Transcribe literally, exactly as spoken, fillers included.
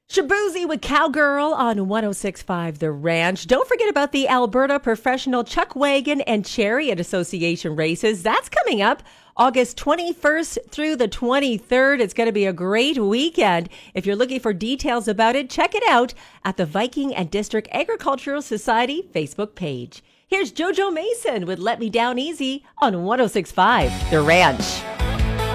Shabuzi with Cowgirl on one oh six point five The Ranch. Don't forget about the Alberta Professional Chuck Wagon and Chariot Association races. That's coming up August twenty-first through the twenty-third. It's going to be a great weekend. If you're looking for details about it, check it out at the Viking and District Agricultural Society Facebook page. Here's JoJo Mason with Let Me Down Easy on one oh six point five The Ranch.